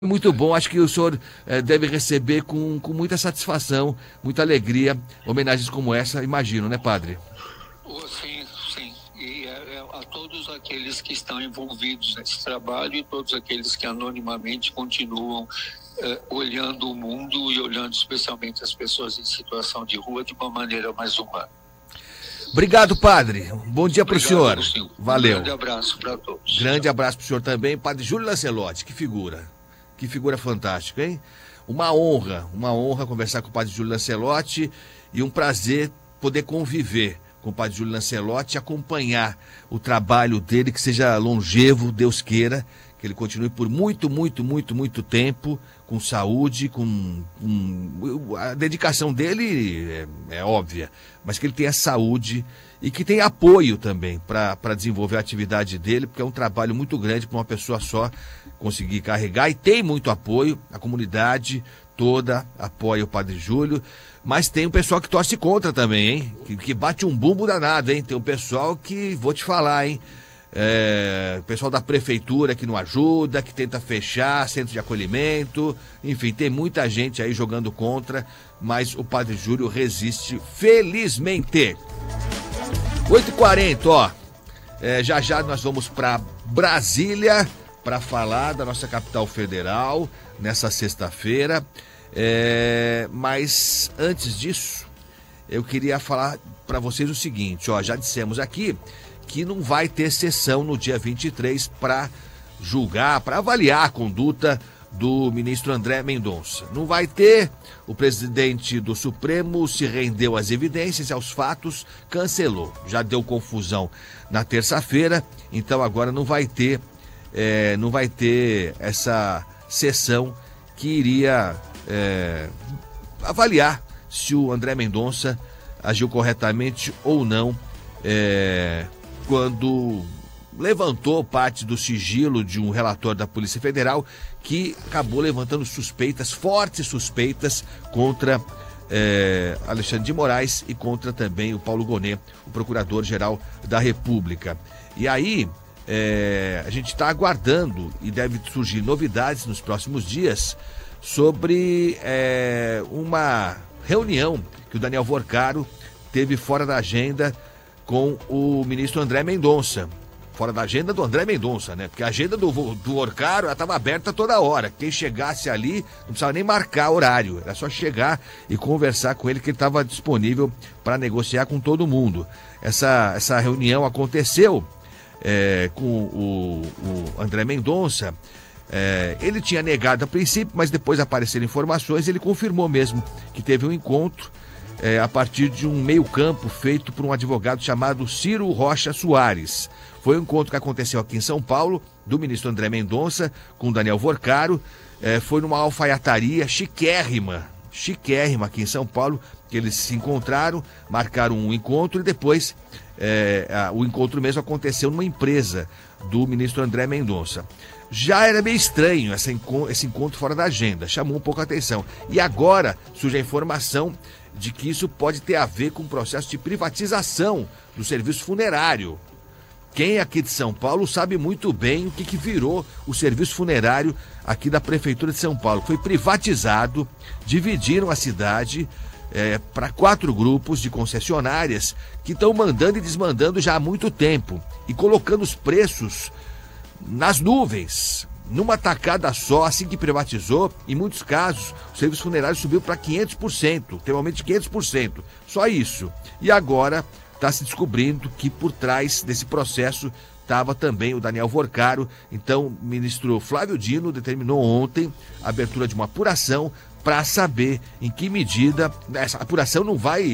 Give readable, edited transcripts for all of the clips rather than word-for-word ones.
Muito bom, acho que o senhor deve receber com muita satisfação, muita alegria, homenagens como essa, imagino, né, padre? Sim, sim. E a todos aqueles que estão envolvidos nesse trabalho e todos aqueles que anonimamente continuam olhando o mundo e olhando especialmente as pessoas em situação de rua de uma maneira mais humana. Obrigado, padre. Bom dia para o senhor. Agostinho. Valeu. Um grande abraço para todos. Grande abraço para o senhor também. Padre Júlio Lancelotti, que figura. Que figura fantástica, hein? Uma honra conversar com o padre Júlio Lancelotti e um prazer poder conviver com o padre Júlio Lancelotti e acompanhar o trabalho dele, que seja longevo, Deus queira, que ele continue por muito tempo, com saúde, com a dedicação dele é óbvia, mas que ele tenha saúde e que tenha apoio também para desenvolver a atividade dele, porque é um trabalho muito grande para uma pessoa só conseguir carregar, e tem muito apoio, a comunidade toda apoia o padre Júlio, mas tem um pessoal que torce contra também, hein? Que bate um bumbo danado, hein? Tem um pessoal que, vou te falar, hein? O pessoal da prefeitura que não ajuda, que tenta fechar centro de acolhimento, enfim, tem muita gente aí jogando contra, mas o padre Júlio resiste felizmente. 8h40, ó, já nós vamos para Brasília para falar da nossa capital federal nessa sexta-feira, mas antes disso eu queria falar para vocês o seguinte, ó, já dissemos aqui que não vai ter sessão no dia 23 para julgar, para avaliar a conduta do ministro André Mendonça. Não vai ter, o presidente do Supremo se rendeu às evidências e aos fatos, cancelou. Já deu confusão na terça-feira, então agora não vai ter essa sessão que iria avaliar se o André Mendonça agiu corretamente ou não, quando levantou parte do sigilo de um relator da Polícia Federal que acabou levantando suspeitas, fortes suspeitas contra Alexandre de Moraes e contra também o Paulo Gonet, o Procurador-Geral da República. E aí, a gente está aguardando e deve surgir novidades nos próximos dias sobre uma reunião que o Daniel Worcaro teve fora da agenda com o ministro André Mendonça. Fora da agenda do André Mendonça, né? Porque a agenda do Worcaro estava aberta toda hora. Quem chegasse ali não precisava nem marcar horário, era só chegar e conversar com ele, que ele estava disponível para negociar com todo mundo. Essa reunião aconteceu com o André Mendonça. Ele tinha negado a princípio, mas depois apareceram informações, ele confirmou mesmo que teve um encontro a partir de um meio-campo feito por um advogado chamado Ciro Rocha Soares. Foi um encontro que aconteceu aqui em São Paulo, do ministro André Mendonça com o Daniel Worcaro. Foi numa alfaiataria chiquérrima aqui em São Paulo, que eles se encontraram, marcaram um encontro e depois o encontro mesmo aconteceu numa empresa do ministro André Mendonça. Já era meio estranho esse encontro fora da agenda, chamou um pouco a atenção. E agora surge a informação de que isso pode ter a ver com o processo de privatização do serviço funerário. Quem é aqui de São Paulo sabe muito bem o que virou o serviço funerário aqui da Prefeitura de São Paulo. Foi privatizado, dividiram a cidade para 4 grupos de concessionárias que estão mandando e desmandando já há muito tempo e colocando os preços nas nuvens, numa tacada só. Assim que privatizou, em muitos casos, o serviço funerário subiu para 500%, tem um aumento de 500%, só isso. E agora está se descobrindo que por trás desse processo estava também o Daniel Worcaro. Então, o ministro Flávio Dino determinou ontem a abertura de uma apuração para saber em que medida. Essa apuração não vai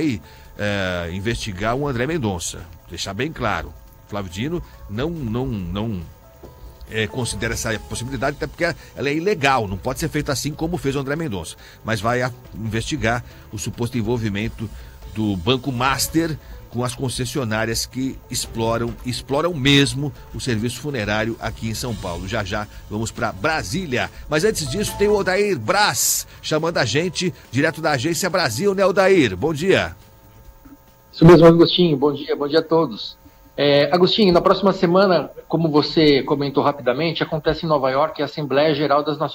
investigar o André Mendonça, deixar bem claro. Flávio Dino não considera essa possibilidade, até porque ela é ilegal, não pode ser feita assim como fez o André Mendonça, mas vai investigar o suposto envolvimento do Banco Master com as concessionárias que exploram mesmo o serviço funerário aqui em São Paulo. Já vamos para Brasília, mas antes disso tem o Odair Braz chamando a gente direto da Agência Brasil, né, Odair? Bom dia. Isso mesmo, Agostinho, bom dia a todos. Agostinho, na próxima semana, como você comentou rapidamente, acontece em Nova York a Assembleia Geral das Nações